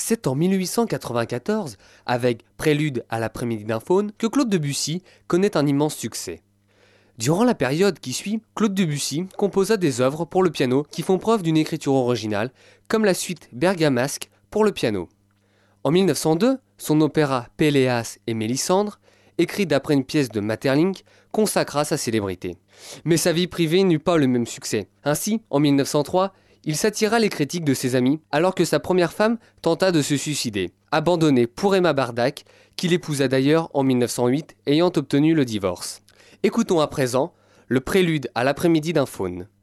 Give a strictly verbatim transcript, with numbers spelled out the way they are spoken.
C'est en mille huit cent quatre-vingt-quatorze, avec Prélude à l'après-midi d'un faune, que Claude Debussy connaît un immense succès. Durant la période qui suit, Claude Debussy composa des œuvres pour le piano qui font preuve d'une écriture originale, comme la suite Bergamasque pour le piano. En mille neuf cent deux, son opéra Péléas et Mélisandre, écrit d'après une pièce de Maeterlinck, consacra sa célébrité. Mais sa vie privée n'eut pas le même succès. Ainsi, en mille neuf cent trois, il s'attira les critiques de ses amis alors que sa première femme tenta de se suicider, abandonnée pour Emma Bardac, qu'il épousa d'ailleurs en mille neuf cent huit, ayant obtenu le divorce. Écoutons à présent le prélude à l'après-midi d'un faune.